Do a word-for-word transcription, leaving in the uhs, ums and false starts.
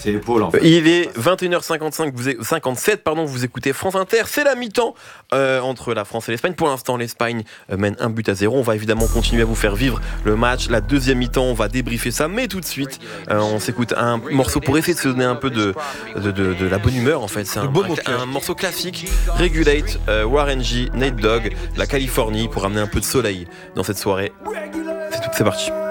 C'est l'épaule en fait. Il est vingt et une heures cinquante-cinq, vous é- cinquante-sept, pardon, vous écoutez France Inter, c'est la mi-temps euh, entre la France et l'Espagne. Pour l'instant, l'Espagne euh, mène un but à zéro. On va évidemment continuer à vous faire vivre le match. La deuxième mi-temps, on va débriefer ça, mais tout de suite, euh, on s'écoute un morceau pour essayer de se donner un peu de, de, de, de la bonne humeur en fait. C'est un, un, un morceau classique, Regulate, euh, Warren G, Nate Dogg, la Californie, pour amener un peu de soleil dans cette soirée. C'est tout, c'est parti.